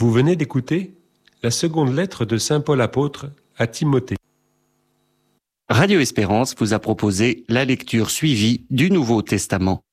Vous venez d'écouter la seconde lettre de saint Paul apôtre à Timothée. Radio Espérance vous a proposé la lecture suivie du Nouveau Testament.